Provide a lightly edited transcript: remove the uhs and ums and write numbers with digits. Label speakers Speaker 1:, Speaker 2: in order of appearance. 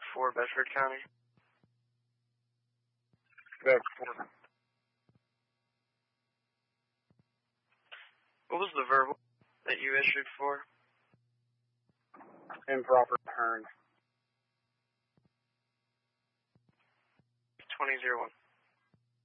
Speaker 1: for Bedford County.
Speaker 2: Bedford.
Speaker 1: What was the verbal that you issued for?
Speaker 2: Improper turn.
Speaker 1: 2001.